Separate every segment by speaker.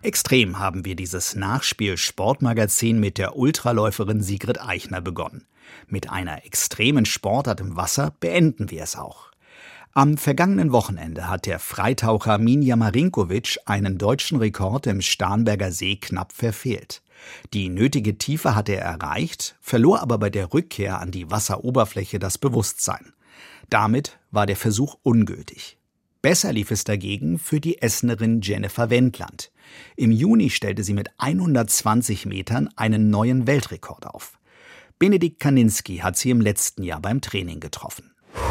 Speaker 1: Extrem haben wir dieses Nachspiel-Sportmagazin mit der Ultraläuferin Sigrid Eichner begonnen. Mit einer extremen Sportart im Wasser beenden wir es auch. Am vergangenen Wochenende hat der Freitaucher Minja Marinkovic einen deutschen Rekord im Starnberger See knapp verfehlt. Die nötige Tiefe hatte er erreicht, verlor aber bei der Rückkehr an die Wasseroberfläche das Bewusstsein. Damit war der Versuch ungültig. Besser lief es dagegen für die Essenerin Jennifer Wendland. Im Juni stellte sie mit 120 Metern einen neuen Weltrekord auf. Benedikt Kaninski hat sie im letzten Jahr beim Training getroffen.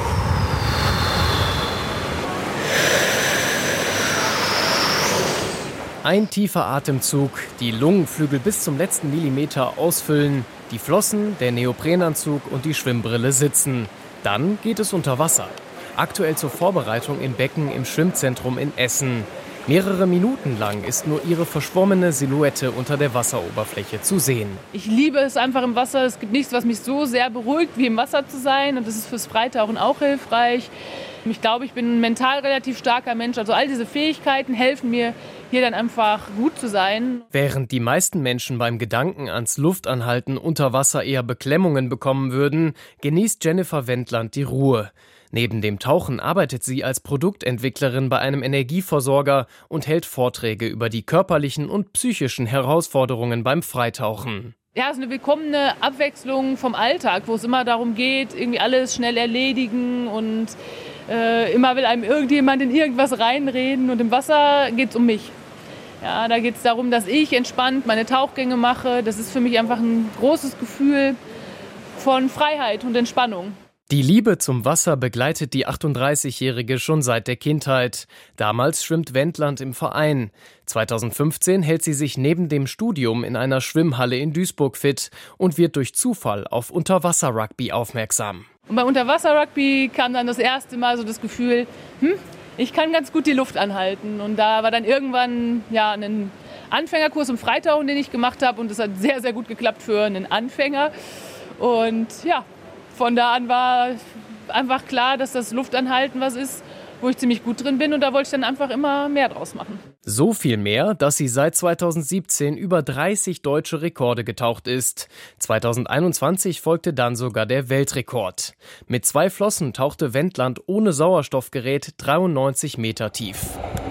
Speaker 2: Ein tiefer Atemzug, die Lungenflügel bis zum letzten Millimeter ausfüllen, die Flossen, der Neoprenanzug und die Schwimmbrille sitzen. Dann geht es unter Wasser. Aktuell zur Vorbereitung im Becken im Schwimmzentrum in Essen. Mehrere Minuten lang ist nur ihre verschwommene Silhouette unter der Wasseroberfläche zu sehen.
Speaker 3: Ich liebe es einfach im Wasser. Es gibt nichts, was mich so sehr beruhigt, wie im Wasser zu sein. Und das ist fürs Freitauchen auch hilfreich. Ich glaube, ich bin ein mental relativ starker Mensch. Also all diese Fähigkeiten helfen mir, hier dann einfach gut zu sein.
Speaker 2: Während die meisten Menschen beim Gedanken ans Luftanhalten unter Wasser eher Beklemmungen bekommen würden, genießt Jennifer Wendland die Ruhe. Neben dem Tauchen arbeitet sie als Produktentwicklerin bei einem Energieversorger und hält Vorträge über die körperlichen und psychischen Herausforderungen beim Freitauchen.
Speaker 3: Ja, es ist eine willkommene Abwechslung vom Alltag, wo es immer darum geht, irgendwie alles schnell erledigen und immer will einem irgendjemand in irgendwas reinreden. Und im Wasser geht es um mich. Ja, da geht es darum, dass ich entspannt meine Tauchgänge mache. Das ist für mich einfach ein großes Gefühl von Freiheit und Entspannung.
Speaker 2: Die Liebe zum Wasser begleitet die 38-Jährige schon seit der Kindheit. Damals schwimmt Wendland im Verein. 2015 hält sie sich neben dem Studium in einer Schwimmhalle in Duisburg fit und wird durch Zufall auf Unterwasser-Rugby aufmerksam.
Speaker 3: Und bei Unterwasser-Rugby kam dann das erste Mal so das Gefühl, ich kann ganz gut die Luft anhalten. Und da war dann irgendwann ein Anfängerkurs im Freitauchen, den ich gemacht habe. Und das hat sehr, sehr gut geklappt für einen Anfänger. Und ja, von da an war einfach klar, dass das Luftanhalten was ist, wo ich ziemlich gut drin bin. Und da wollte ich dann einfach immer mehr draus machen.
Speaker 2: So viel mehr, dass sie seit 2017 über 30 deutsche Rekorde getaucht ist. 2021 folgte dann sogar der Weltrekord. Mit 2 Flossen tauchte Wendland ohne Sauerstoffgerät 93 Meter tief.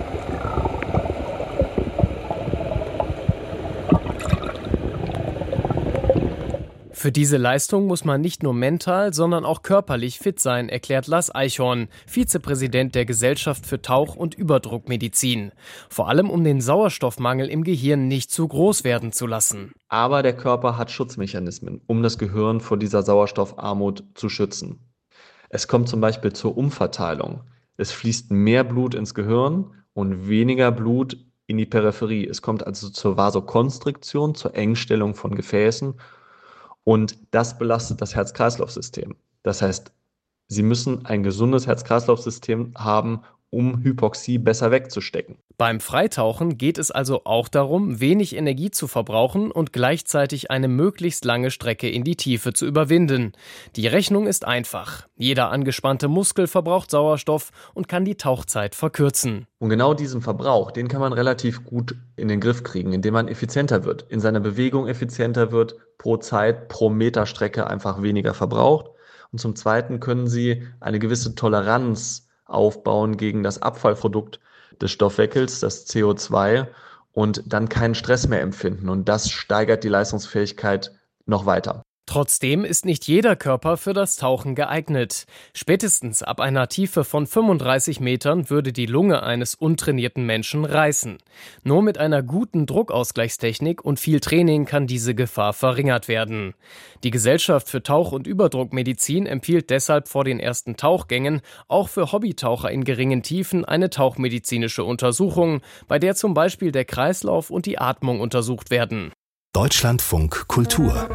Speaker 2: Für diese Leistung muss man nicht nur mental, sondern auch körperlich fit sein, erklärt Lars Eichhorn, Vizepräsident der Gesellschaft für Tauch- und Überdruckmedizin. Vor allem, um den Sauerstoffmangel im Gehirn nicht zu groß werden zu lassen.
Speaker 4: Aber der Körper hat Schutzmechanismen, um das Gehirn vor dieser Sauerstoffarmut zu schützen. Es kommt zum Beispiel zur Umverteilung. Es fließt mehr Blut ins Gehirn und weniger Blut in die Peripherie. Es kommt also zur Vasokonstriktion, zur Engstellung von Gefäßen. Und das belastet das Herz-Kreislauf-System. Das heißt, Sie müssen ein gesundes Herz-Kreislauf-System haben, um Hypoxie besser wegzustecken.
Speaker 2: Beim Freitauchen geht es also auch darum, wenig Energie zu verbrauchen und gleichzeitig eine möglichst lange Strecke in die Tiefe zu überwinden. Die Rechnung ist einfach. Jeder angespannte Muskel verbraucht Sauerstoff und kann die Tauchzeit verkürzen.
Speaker 4: Und genau diesen Verbrauch, den kann man relativ gut in den Griff kriegen, indem man effizienter wird, in seiner Bewegung effizienter wird, pro Zeit, pro Meter Strecke einfach weniger verbraucht. Und zum Zweiten können Sie eine gewisse Toleranz aufbauen gegen das Abfallprodukt des Stoffwechsels, das CO2, und dann keinen Stress mehr empfinden. Und das steigert die Leistungsfähigkeit noch weiter.
Speaker 2: Trotzdem ist nicht jeder Körper für das Tauchen geeignet. Spätestens ab einer Tiefe von 35 Metern würde die Lunge eines untrainierten Menschen reißen. Nur mit einer guten Druckausgleichstechnik und viel Training kann diese Gefahr verringert werden. Die Gesellschaft für Tauch- und Überdruckmedizin empfiehlt deshalb vor den ersten Tauchgängen auch für Hobbytaucher in geringen Tiefen eine tauchmedizinische Untersuchung, bei der zum Beispiel der Kreislauf und die Atmung untersucht werden.
Speaker 5: Deutschlandfunk Kultur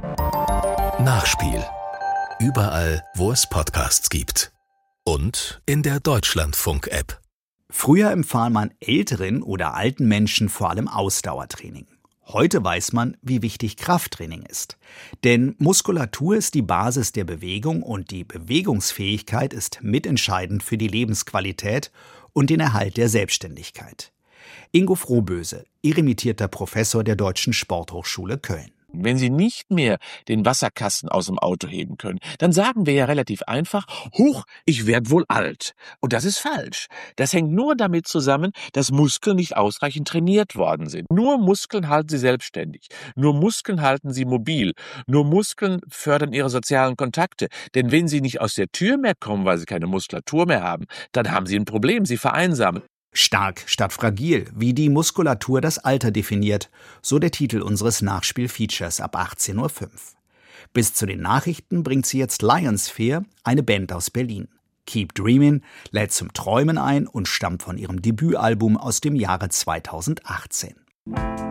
Speaker 5: Nachspiel. Überall, wo es Podcasts gibt. Und in der Deutschlandfunk-App.
Speaker 1: Früher empfahl man älteren oder alten Menschen vor allem Ausdauertraining. Heute weiß man, wie wichtig Krafttraining ist. Denn Muskulatur ist die Basis der Bewegung und die Bewegungsfähigkeit ist mitentscheidend für die Lebensqualität und den Erhalt der Selbstständigkeit. Ingo Frohböse, emeritierter Professor der Deutschen Sporthochschule Köln.
Speaker 6: Wenn Sie nicht mehr den Wasserkasten aus dem Auto heben können, dann sagen wir ja relativ einfach, huch, ich werd wohl alt. Und das ist falsch. Das hängt nur damit zusammen, dass Muskeln nicht ausreichend trainiert worden sind. Nur Muskeln halten Sie selbstständig. Nur Muskeln halten Sie mobil. Nur Muskeln fördern Ihre sozialen Kontakte. Denn wenn Sie nicht aus der Tür mehr kommen, weil Sie keine Muskulatur mehr haben, dann haben Sie ein Problem. Sie vereinsamen.
Speaker 1: Stark statt fragil, wie die Muskulatur das Alter definiert, so der Titel unseres Nachspiel-Features ab 18:05 Uhr. Bis zu den Nachrichten bringt sie jetzt Lionsphere, eine Band aus Berlin. Keep Dreamin' lädt zum Träumen ein und stammt von ihrem Debütalbum aus dem Jahre 2018.